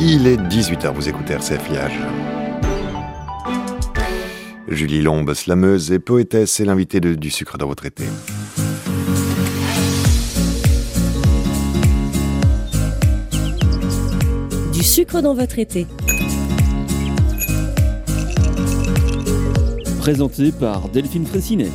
Il est 18h, vous écoutez RCF Liège. Julie Lombe, slameuse et poétesse, est l'invitée du sucre dans votre été. Du sucre dans votre été. Présenté par Delphine Fraissinet.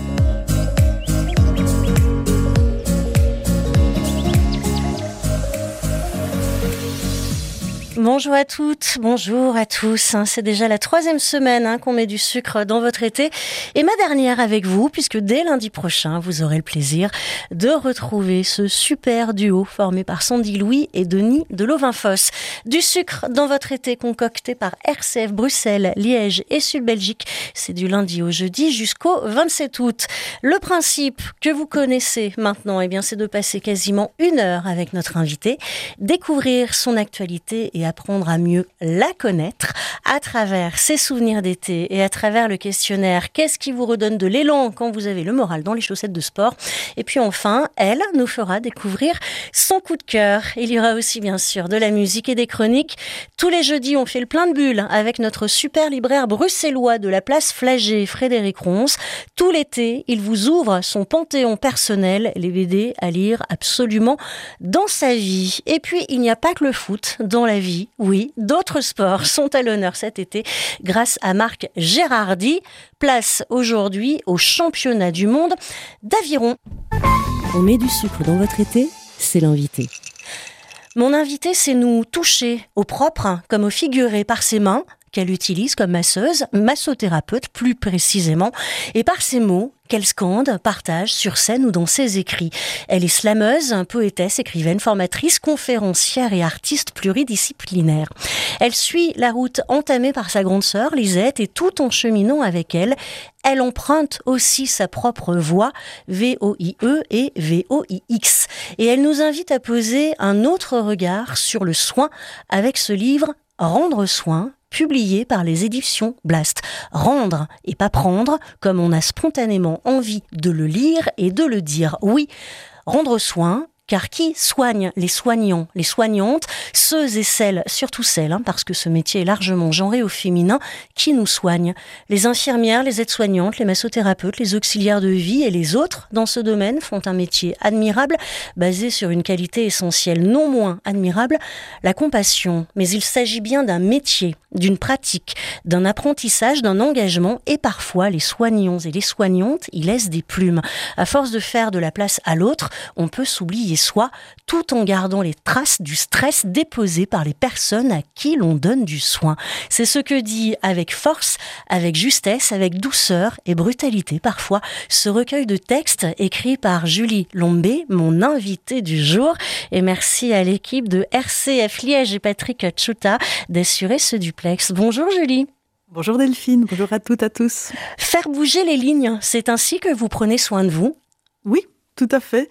Bonjour à toutes, bonjour à tous. C'est déjà la 3e semaine qu'on met du sucre dans votre été. Et ma dernière avec vous, puisque dès lundi prochain, vous aurez le plaisir de retrouver ce super duo formé par Sandy Louis et Denis de Lovinfoss. Du sucre dans votre été concocté par RCF Bruxelles, Liège et Sud-Belgique. C'est du lundi au jeudi jusqu'au 27 août. Le principe que vous connaissez maintenant, c'est de passer quasiment 1 heure avec notre invité, découvrir son actualité et apprendre à mieux la connaître à travers ses souvenirs d'été et à travers le questionnaire « Qu'est-ce qui vous redonne de l'élan quand vous avez le moral dans les chaussettes de sport ?» Et puis enfin, elle nous fera découvrir son coup de cœur. Il y aura aussi bien sûr de la musique et des chroniques. Tous les jeudis, on fait le plein de bulles avec notre super libraire bruxellois de la place Flagey, Frédéric Ronce. Tout l'été, il vous ouvre son panthéon personnel, les BD à lire absolument dans sa vie. Et puis, il n'y a pas que le foot dans la vie. Oui, d'autres sports sont à l'honneur cet été grâce à Marc Gérardi. Place aujourd'hui au championnat du monde d'aviron. On met du sucre dans votre été, c'est l'invité. Mon invité sait nous toucher au propre comme au figuré par ses mains qu'elle utilise comme masseuse, massothérapeute plus précisément, et par ses mots qu'elle scande, partage sur scène ou dans ses écrits. Elle est slameuse, poétesse, écrivaine, formatrice, conférencière et artiste pluridisciplinaire. Elle suit la route entamée par sa grande sœur Lisette et tout en cheminant avec elle, elle emprunte aussi sa propre voix, V-O-I-E et V-O-I-X. Et elle nous invite à poser un autre regard sur le soin avec ce livre « Rendre soin », publié par les éditions Blast. Rendre et pas prendre, comme on a spontanément envie de le lire et de le dire. Oui, rendre soin, car qui soigne les soignants, les soignantes, ceux et celles, surtout celles, parce que ce métier est largement genré au féminin, qui nous soignent? Les infirmières, les aides-soignantes, les massothérapeutes, les auxiliaires de vie et les autres dans ce domaine font un métier admirable, basé sur une qualité essentielle non moins admirable, la compassion. Mais il s'agit bien d'un métier, d'une pratique, d'un apprentissage, d'un engagement, et parfois les soignants et les soignantes y laissent des plumes. À force de faire de la place à l'autre, on peut s'oublier soi, tout en gardant les traces du stress déposé par les personnes à qui l'on donne du soin. C'est ce que dit avec force, avec justesse, avec douceur et brutalité parfois, ce recueil de textes écrit par Julie Lombe, mon invitée du jour. Et merci à l'équipe de RCF Liège et Patrick Tchouta d'assurer ce duplex. Bonjour Julie. Bonjour Delphine, bonjour à toutes, à tous. Faire bouger les lignes, c'est ainsi que vous prenez soin de vous? Oui. Tout à fait.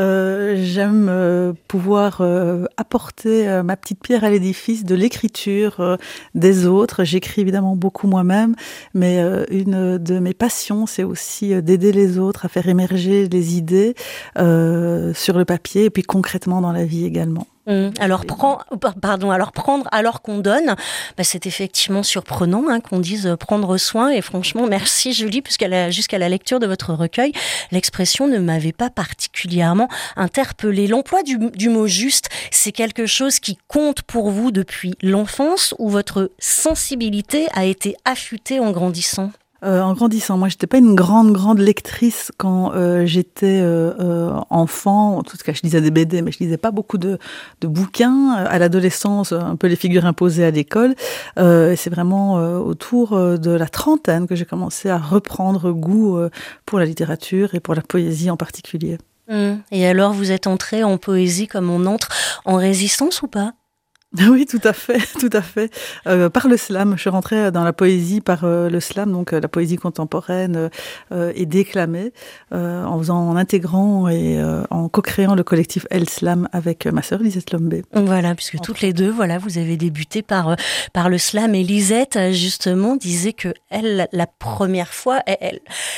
J'aime pouvoir apporter ma petite pierre à l'édifice de l'écriture des autres. J'écris évidemment beaucoup moi-même, mais une de mes passions, c'est aussi d'aider les autres à faire émerger les idées sur le papier et puis concrètement dans la vie également. Alors prendre alors qu'on donne, c'est effectivement surprenant qu'on dise prendre soin, et franchement merci Julie, puisqu'à jusqu'à la lecture de votre recueil, l'expression ne m'avait pas particulièrement interpellée. L'emploi du mot juste, c'est quelque chose qui compte pour vous depuis l'enfance, ou votre sensibilité a été affûtée en grandissant? En grandissant, moi j'étais pas une grande lectrice quand j'étais enfant. En tout cas, je lisais des BD, mais je lisais pas beaucoup de bouquins. À l'adolescence, un peu les figures imposées à l'école. C'est vraiment autour de la trentaine que j'ai commencé à reprendre goût pour la littérature et pour la poésie en particulier. Et alors, vous êtes entrée en poésie comme on entre en résistance ou pas? Oui, tout à fait, tout à fait. Par le slam, je suis rentrée dans la poésie par le slam, donc la poésie contemporaine et déclamée, en intégrant et en co-créant le collectif El Slam avec ma sœur Lisette Lombe. Voilà, puisque toutes les deux, voilà, vous avez débuté par le slam, et Lisette justement disait que elle, la première fois,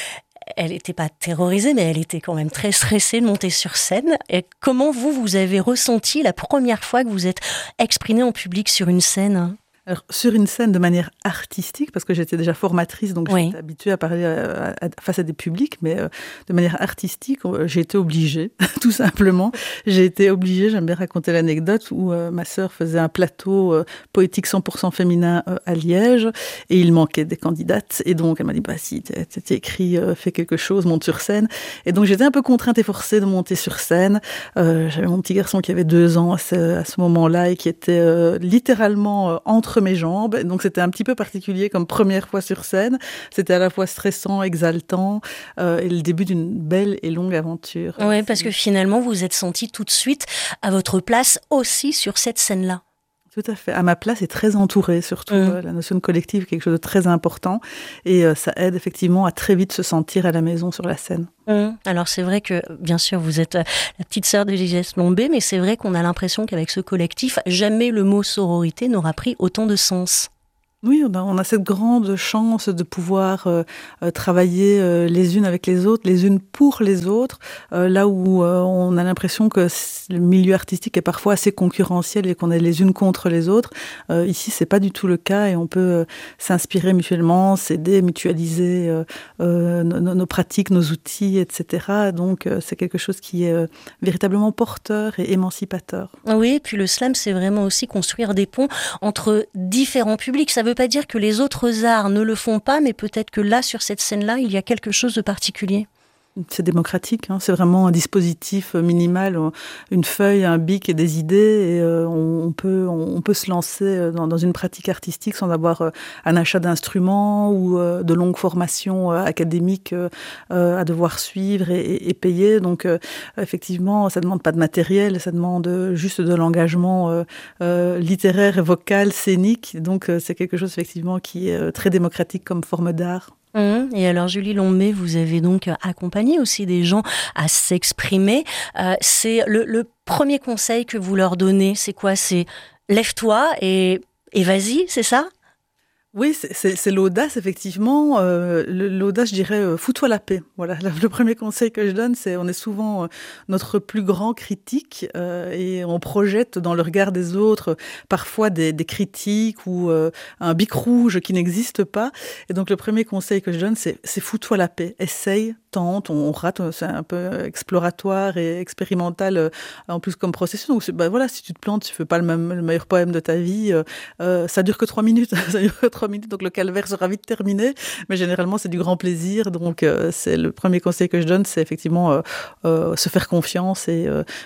elle n'était pas terrorisée, mais elle était quand même très stressée de monter sur scène. Et comment vous avez ressenti la première fois que vous êtes exprimée en public sur une scène ? Alors, sur une scène de manière artistique, parce que j'étais déjà formatrice, donc j'étais habituée à parler face à des publics, mais de manière artistique, j'ai été obligée, tout simplement. J'ai été obligée, j'aime bien raconter l'anecdote, où ma sœur faisait un plateau poétique 100% féminin à Liège, et il manquait des candidates, et donc elle m'a dit, bah si, t'es écrit, fais quelque chose, monte sur scène. Et donc j'étais un peu contrainte et forcée de monter sur scène. J'avais mon petit garçon qui avait 2 ans à ce moment-là, et qui était littéralement entre mes jambes. Donc c'était un petit peu particulier comme première fois sur scène. C'était à la fois stressant, exaltant, et le début d'une belle et longue aventure. Oui, parce que finalement, vous vous êtes sentie tout de suite à votre place aussi sur cette scène-là. Tout à fait. À ma place et très entourée, surtout. La notion de collectif est quelque chose de très important. Et ça aide effectivement à très vite se sentir à la maison sur la scène. Alors c'est vrai que, bien sûr, vous êtes la petite sœur de Gigès Lombé, mais c'est vrai qu'on a l'impression qu'avec ce collectif, jamais le mot sororité n'aura pris autant de sens. Oui, on a cette grande chance de pouvoir travailler les unes avec les autres, les unes pour les autres, là où on a l'impression que le milieu artistique est parfois assez concurrentiel et qu'on est les unes contre les autres. Ici, c'est pas du tout le cas et on peut s'inspirer mutuellement, s'aider, mutualiser nos pratiques, nos outils, etc. Donc, c'est quelque chose qui est véritablement porteur et émancipateur. Oui, et puis le slam, c'est vraiment aussi construire des ponts entre différents publics. Ça veut pas dire que les autres arts ne le font pas, mais peut-être que là, sur cette scène-là, il y a quelque chose de particulier. C'est démocratique, c'est vraiment un dispositif minimal, une feuille, un bic et des idées, et on peut se lancer dans une pratique artistique sans avoir un achat d'instruments ou de longues formations académiques à devoir suivre et payer. Donc effectivement, ça ne demande pas de matériel, ça demande juste de l'engagement littéraire, vocal, scénique. Donc c'est quelque chose effectivement qui est très démocratique comme forme d'art. Et alors Julie Lombé, vous avez donc accompagné aussi des gens à s'exprimer. C'est le premier conseil que vous leur donnez, c'est quoi ? C'est lève-toi et vas-y, c'est ça ? Oui, c'est l'audace, effectivement. L'audace, je dirais, fous-toi la paix. Voilà, le premier conseil que je donne, c'est on est souvent notre plus grand critique et on projette dans le regard des autres parfois des critiques ou un bic rouge qui n'existe pas. Et donc, le premier conseil que je donne, c'est fous-toi la paix. Essaye, tente, on rate, c'est un peu exploratoire et expérimental en plus comme processus. Donc, voilà, si tu te plantes, tu fais pas le meilleur poème de ta vie, ça dure que 3 minutes. Ça dure que 3 minutes, donc le calvaire sera vite terminé, mais généralement c'est du grand plaisir, donc c'est le premier conseil que je donne, c'est effectivement se faire confiance et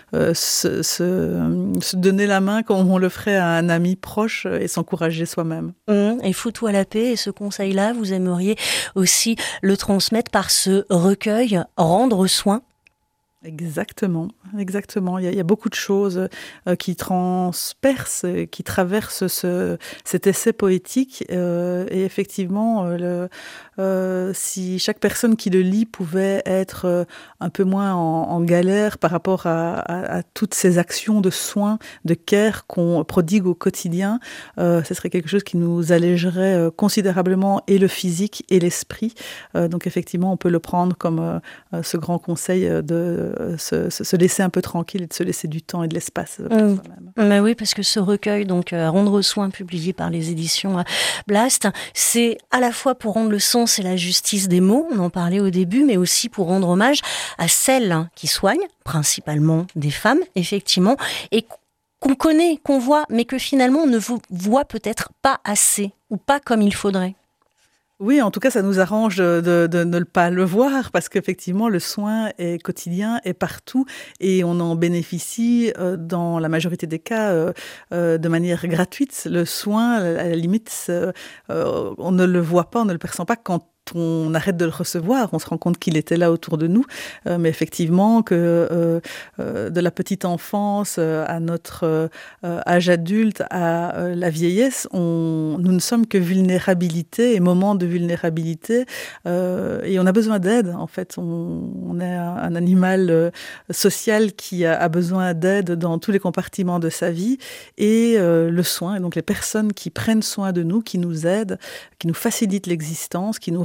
se donner la main comme on le ferait à un ami proche et s'encourager soi-même. Et fous-toi la paix, et ce conseil-là, vous aimeriez aussi le transmettre par ce recueil, Rendre soin. Exactement. Il y a beaucoup de choses qui transpercent, qui traversent cet essai poétique. Et effectivement, si chaque personne qui le lit pouvait être un peu moins en galère par rapport à toutes ces actions de soins, de care qu'on prodigue au quotidien, ce serait quelque chose qui nous allégerait considérablement et le physique et l'esprit. Donc effectivement, on peut le prendre comme ce grand conseil de se laisser un peu tranquille et de se laisser du temps et de l'espace pour soi-même. Bah oui, parce que ce recueil, donc Rendre soin, publié par les éditions Blast, c'est à la fois pour rendre le sens et la justice des mots, on en parlait au début, mais aussi pour rendre hommage à celles qui soignent, principalement des femmes, effectivement, et qu'on connaît, qu'on voit, mais que finalement on ne voit peut-être pas assez, ou pas comme il faudrait. Oui, en tout cas, ça nous arrange de ne pas le voir parce qu'effectivement, le soin est quotidien, est partout et on en bénéficie dans la majorité des cas de manière gratuite. Le soin, à la limite, on ne le voit pas, on ne le perçoit pas quand on arrête de le recevoir, on se rend compte qu'il était là autour de nous, mais effectivement que de la petite enfance à notre âge adulte, à la vieillesse, nous ne sommes que vulnérabilité et moments de vulnérabilité, et on a besoin d'aide en fait. On est un animal social qui a besoin d'aide dans tous les compartiments de sa vie, et le soin, et donc les personnes qui prennent soin de nous, qui nous aident, qui nous facilitent l'existence, qui nous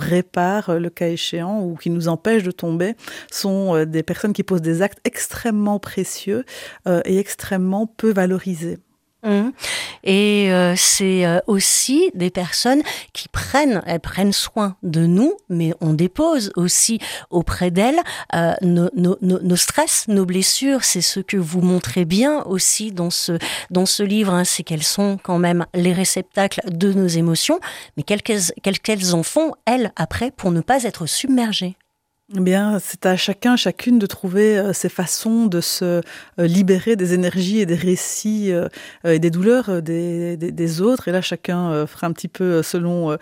réparent le cas échéant ou qui nous empêchent de tomber sont des personnes qui posent des actes extrêmement précieux et extrêmement peu valorisés. Et c'est aussi des personnes qui prennent soin de nous, mais on dépose aussi auprès d'elles nos stress, nos blessures. C'est ce que vous montrez bien aussi dans ce livre, hein, c'est qu'elles sont quand même les réceptacles de nos émotions, mais qu'elles en font, elles, après, pour ne pas être submergées. Eh bien, c'est à chacune de trouver ses façons de se libérer des énergies et des récits et des douleurs des autres. Et là, chacun fera un petit peu selon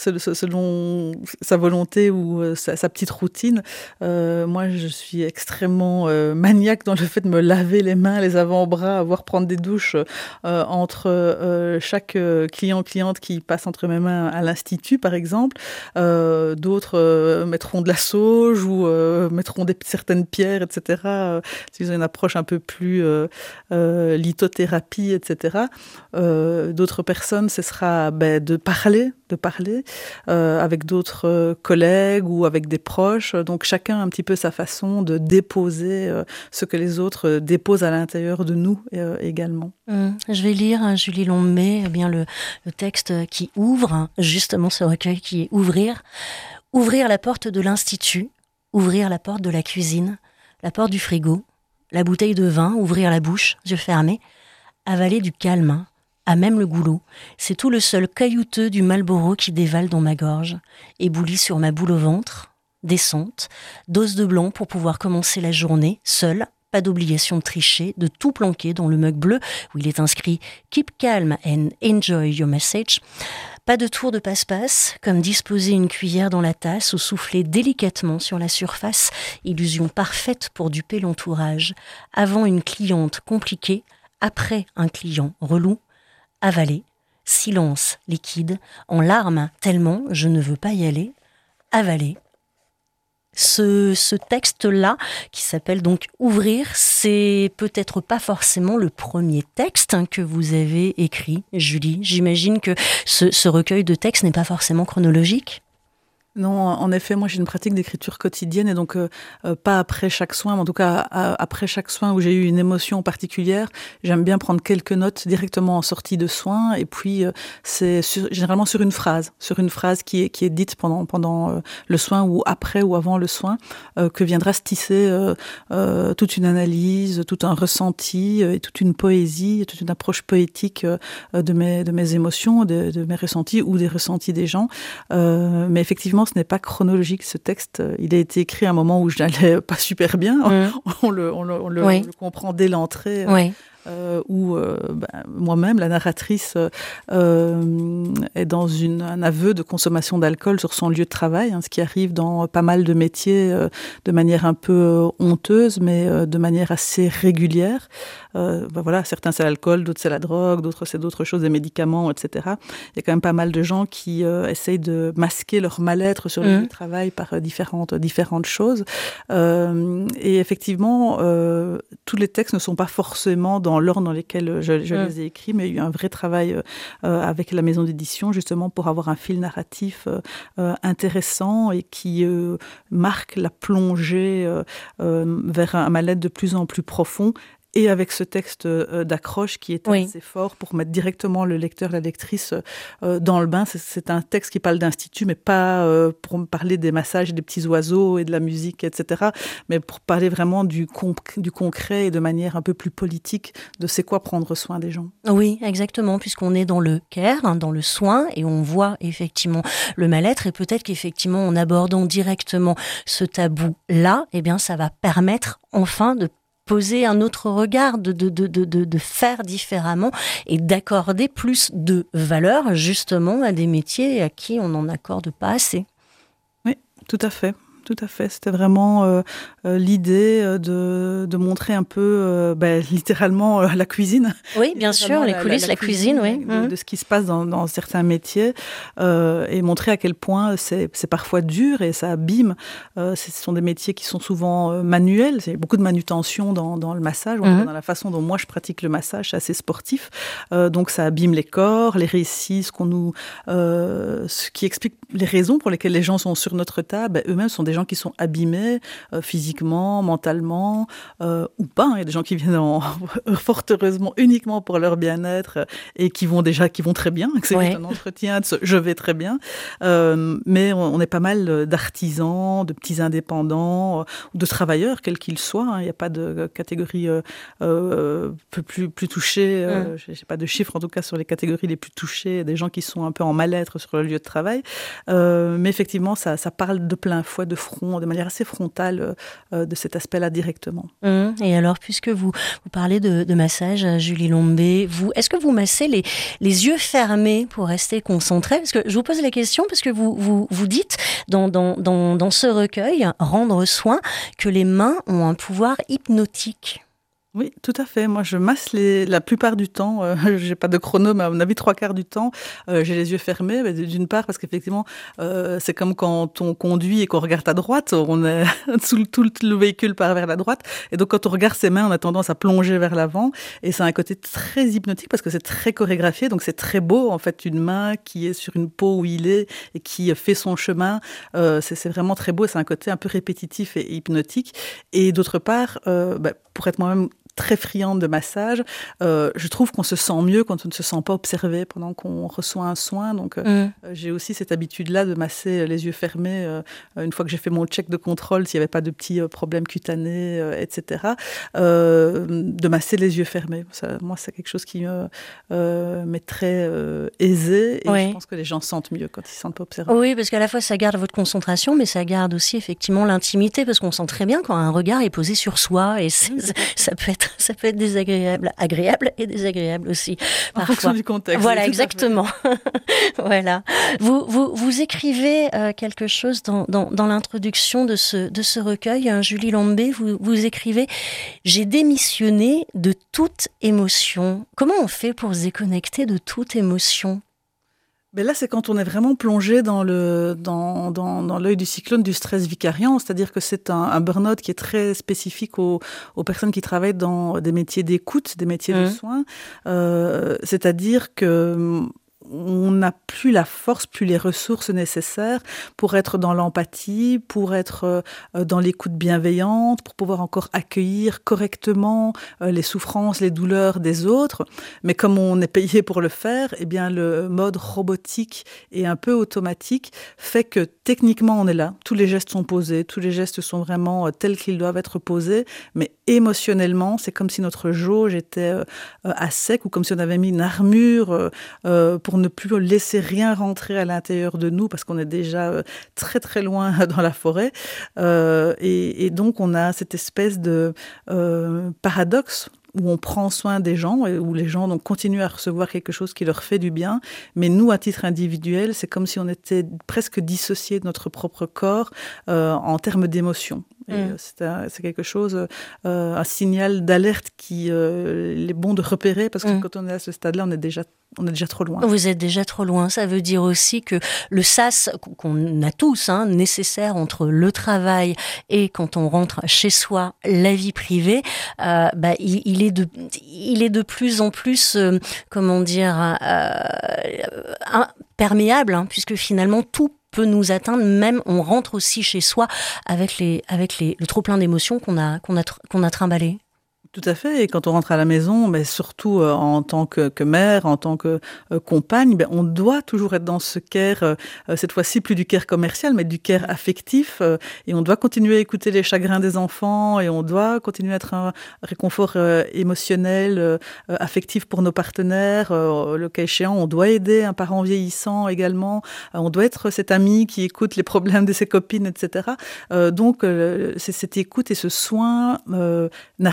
sa volonté ou sa petite routine. Moi, je suis extrêmement maniaque dans le fait de me laver les mains, les avant-bras, voire prendre des douches entre chaque cliente qui passe entre mes mains à l'institut, par exemple. D'autres mettront de la sauge ou mettront certaines pierres, etc. S'ils ont une approche un peu plus lithothérapie, etc. D'autres personnes, ce sera de parler avec d'autres collègues ou avec des proches. Donc chacun a un petit peu sa façon de déposer ce que les autres déposent à l'intérieur de nous également. Je vais lire, Julie Lombet, le texte qui ouvre justement ce recueil, qui est Ouvrir. Ouvrir la porte de l'institut, ouvrir la porte de la cuisine, la porte du frigo, la bouteille de vin, ouvrir la bouche, yeux fermés, avaler du calme, à même le goulot. C'est tout le seul caillouteux du Marlboro qui dévale dans ma gorge, éboulis sur ma boule au ventre, descente, dose de blanc pour pouvoir commencer la journée, seul, pas d'obligation de tricher, de tout planquer dans le mug bleu où il est inscrit « Keep calm and enjoy your message ». Pas de tour de passe-passe, comme disposer une cuillère dans la tasse ou souffler délicatement sur la surface, illusion parfaite pour duper l'entourage. Avant une cliente compliquée, après un client relou, avaler, silence liquide, en larmes tellement je ne veux pas y aller, avaler. Ce texte-là, qui s'appelle donc « Ouvrir », c'est peut-être pas forcément le premier texte que vous avez écrit, Julie. J'imagine que ce recueil de textes n'est pas forcément chronologique. Non, en effet, moi j'ai une pratique d'écriture quotidienne et donc pas après chaque soin, mais en tout cas après chaque soin où j'ai eu une émotion particulière, j'aime bien prendre quelques notes directement en sortie de soin et puis c'est généralement sur une phrase qui est dite pendant le soin ou après ou avant le soin que viendra se tisser toute une analyse, tout un ressenti et toute une poésie, toute une approche poétique de mes émotions, de mes ressentis ou des ressentis des gens. Mais effectivement, ce n'est pas chronologique, ce texte. Il a été écrit à un moment où je n'allais pas super bien. On le comprend dès l'entrée. Où moi-même, la narratrice, est dans un aveu de consommation d'alcool sur son lieu de travail, ce qui arrive dans pas mal de métiers de manière un peu honteuse, mais de manière assez régulière. Certains c'est l'alcool, d'autres c'est la drogue, d'autres c'est d'autres choses, des médicaments, etc. Il y a quand même pas mal de gens qui essayent de masquer leur mal-être sur le lieu de travail par différentes choses. Et effectivement, tous les textes ne sont pas forcément dans l'ordre dans lesquels je les ai écrits, mais il y a eu un vrai travail avec la maison d'édition, justement, pour avoir un fil narratif intéressant et qui marque la plongée vers un mal-être de plus en plus profond. Et avec ce texte d'accroche qui est assez fort pour mettre directement le lecteur, la lectrice dans le bain. C'est un texte qui parle d'institut, mais pas pour parler des massages, des petits oiseaux et de la musique, etc. Mais pour parler vraiment du concret et de manière un peu plus politique de c'est quoi prendre soin des gens. Oui, exactement, puisqu'on est dans le care, dans le soin, et on voit effectivement le mal-être. Et peut-être qu'effectivement, en abordant directement ce tabou-là, ça va permettre enfin de poser un autre regard, de faire différemment et d'accorder plus de valeur justement à des métiers à qui on n'en accorde pas assez. Oui, tout à fait. tout à fait. C'était vraiment l'idée de montrer un peu, littéralement, la cuisine. Oui, bien sûr, les coulisses, la cuisine, oui. De ce qui se passe dans certains métiers, et montrer à quel point c'est parfois dur et ça abîme. Ce sont des métiers qui sont souvent manuels. Il y a beaucoup de manutention dans le massage, dans la façon dont moi je pratique le massage, c'est assez sportif. Donc ça abîme les corps, les récits, ce qui explique les raisons pour lesquelles les gens sont sur notre table. Eux-mêmes sont des gens qui sont abîmés physiquement, mentalement, ou pas. Il y a des gens qui viennent fort heureusement uniquement pour leur bien-être et qui vont très bien. C'est un entretien de je vais très bien. Mais on est pas mal d'artisans, de petits indépendants, ou de travailleurs, quels qu'ils soient. Il n'y a pas de catégorie plus touchée. Je n'ai pas de chiffres en tout cas sur les catégories les plus touchées, des gens qui sont un peu en mal-être sur le lieu de travail. Mais effectivement, ça parle de plein fouet, de front, de manière assez frontale de cet aspect-là directement. Et alors, puisque vous parlez de massage, Julie Lombé, est-ce que vous massez les yeux fermés pour rester concentré? Parce que je vous pose la question parce que vous dites dans ce recueil, Rendre soin, que les mains ont un pouvoir hypnotique. Oui, tout à fait. Moi, je masse la plupart du temps. J'ai pas de chrono, mais à mon avis, 3/4 du temps, j'ai les yeux fermés. Mais d'une part, parce qu'effectivement, c'est comme quand on conduit et qu'on regarde à droite, on est tout le véhicule part vers la droite. Et donc, quand on regarde ses mains, on a tendance à plonger vers l'avant. Et c'est un côté très hypnotique parce que c'est très chorégraphié. Donc, c'est très beau, en fait, une main qui est sur une peau où il est et qui fait son chemin. C'est vraiment très beau. C'est un côté un peu répétitif et hypnotique. Et d'autre part, pour être moi-même très friande de massage, je trouve qu'on se sent mieux quand on ne se sent pas observé pendant qu'on reçoit un soin. Donc, j'ai aussi cette habitude-là de masser les yeux fermés une fois que j'ai fait mon check de contrôle, s'il n'y avait pas de petits problèmes cutanés, etc., de masser les yeux fermés. Ça, moi, c'est quelque chose qui m'est très aisé et je pense que les gens sentent mieux quand ils ne se sentent pas observés. Oui, parce qu'à la fois, ça garde votre concentration, mais ça garde aussi effectivement l'intimité, parce qu'on sent très bien quand un regard est posé sur soi et ça peut être désagréable, agréable et désagréable aussi. En fonction du contexte. Voilà, exactement. Voilà. Vous écrivez quelque chose dans l'introduction de ce recueil, Julie Lombé, vous écrivez « J'ai démissionné de toute émotion ». Comment on fait pour se déconnecter de toute émotion ? Mais là, c'est quand on est vraiment plongé dans l'œil du cyclone du stress vicariant, c'est-à-dire que c'est un burn-out qui est très spécifique aux personnes qui travaillent dans des métiers d'écoute, des métiers de soins. C'est-à-dire que on n'a plus la force, plus les ressources nécessaires pour être dans l'empathie, pour être dans l'écoute bienveillante, pour pouvoir encore accueillir correctement les souffrances, les douleurs des autres. Mais comme on est payé pour le faire, eh bien le mode robotique et un peu automatique fait que techniquement on est là. Tous les gestes sont posés, tous les gestes sont vraiment tels qu'ils doivent être posés, mais émotionnellement, c'est comme si notre jauge était à sec ou comme si on avait mis une armure pour ne plus laisser rien rentrer à l'intérieur de nous parce qu'on est déjà très très loin dans la forêt. Et donc on a cette espèce de paradoxe où on prend soin des gens et où les gens donc continuent à recevoir quelque chose qui leur fait du bien. Mais nous, à titre individuel, c'est comme si on était presque dissociés de notre propre corps en termes d'émotion. C'est quelque chose, un signal d'alerte qui est bon de repérer parce que quand on est à ce stade-là, on est déjà trop loin. Vous êtes déjà trop loin. Ça veut dire aussi que le sas qu'on a tous, nécessaire entre le travail et quand on rentre chez soi, la vie privée, il est de plus en plus, perméable, puisque finalement tout peut nous atteindre, même on rentre aussi chez soi avec le trop plein d'émotions qu'on a trimballé. Tout à fait. Et quand on rentre à la maison, mais surtout en tant que mère, en tant que compagne, on doit toujours être dans ce care, cette fois-ci plus du care commercial, mais du care affectif. Et on doit continuer à écouter les chagrins des enfants et on doit continuer à être un réconfort émotionnel, affectif pour nos partenaires. Le cas échéant, on doit aider un parent vieillissant également. On doit être cet ami qui écoute les problèmes de ses copines, etc. Donc, c'est cette écoute et ce soin n'arrête jamais.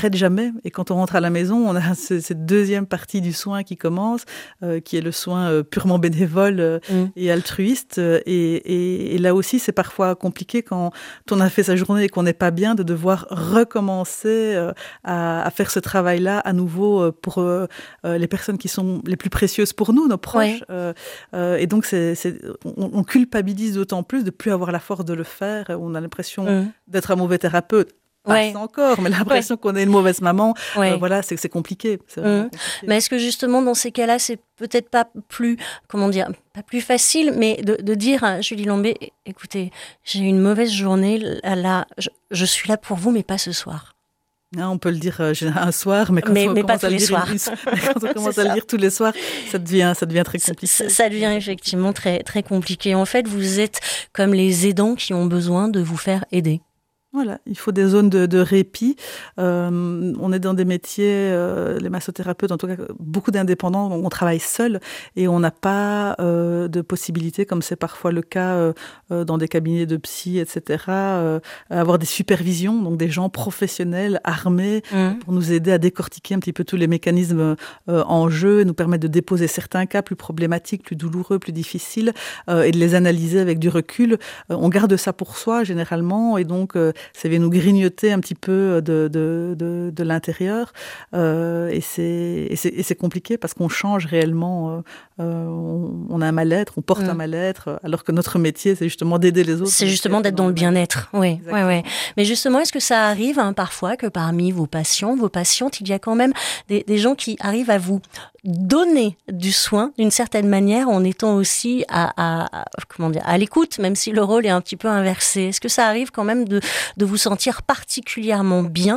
journée. Et quand on rentre à la maison, on a cette deuxième partie du soin qui commence, qui est le soin purement bénévole et altruiste. Et là aussi, c'est parfois compliqué quand on a fait sa journée et qu'on n'est pas bien, de devoir recommencer à faire ce travail-là à nouveau pour les personnes qui sont les plus précieuses pour nous, nos proches. Et donc, on culpabilise d'autant plus de ne plus avoir la force de le faire. On a l'impression d'être un mauvais thérapeute. Pas encore, mais l'impression qu'on est une mauvaise maman, voilà, c'est compliqué. Compliqué. Mais est-ce que justement, dans ces cas-là, c'est peut-être pas plus, pas plus facile, mais de dire à Julie Lombé, écoutez, j'ai eu une mauvaise journée, là, je suis là pour vous, mais pas ce soir. On peut le dire un soir, mais quand on commence à le dire tous les soirs, ça devient très compliqué. Ça devient effectivement très, très compliqué. En fait, vous êtes comme les aidants qui ont besoin de vous faire aider. Voilà, il faut des zones de répit. On est dans des métiers, les massothérapeutes, en tout cas, beaucoup d'indépendants, on travaille seul et on n'a pas de possibilité, comme c'est parfois le cas dans des cabinets de psy, etc., avoir des supervisions, donc des gens professionnels, armés, pour nous aider à décortiquer un petit peu tous les mécanismes en jeu, nous permettre de déposer certains cas plus problématiques, plus douloureux, plus difficiles, et de les analyser avec du recul. On garde ça pour soi, généralement, et donc ça vient nous grignoter un petit peu de l'intérieur. Et c'est compliqué parce qu'on change réellement. On a un mal-être, on porte un mal-être, alors que notre métier, c'est justement d'aider les autres. C'est justement d'être dans le bien-être. Oui. Mais justement, est-ce que ça arrive parfois que parmi vos patients, vos patientes, il y a quand même des gens qui arrivent à vous donner du soin d'une certaine manière en étant aussi à l'écoute, même si le rôle est un petit peu inversé. Est-ce que ça arrive quand même de vous sentir particulièrement bien